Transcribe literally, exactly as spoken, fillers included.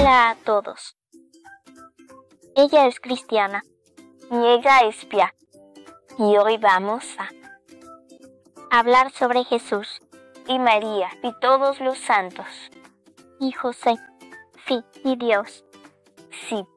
Hola a todos. Ella es cristiana y ella es Pia. Y hoy vamos a hablar sobre Jesús y María y todos los santos. Y José, sí, y Dios. Sí,